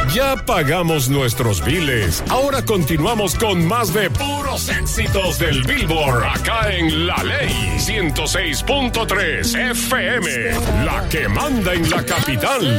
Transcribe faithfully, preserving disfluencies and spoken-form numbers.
Ya pagamos nuestros biles. Ahora continuamos con más de puros éxitos del Billboard. Acá en La Ley ciento seis punto tres F M. La que manda en la capital.